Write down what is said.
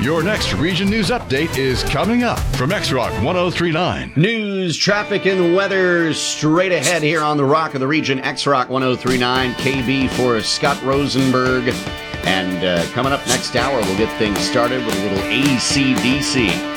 Your next Region News Update is coming up from X-Rock 1039. News, traffic, and weather straight ahead here on the Rock of the Region, X-Rock 1039, KB for Scott Rosenberg. And coming up next hour, we'll get things started with a little AC/DC.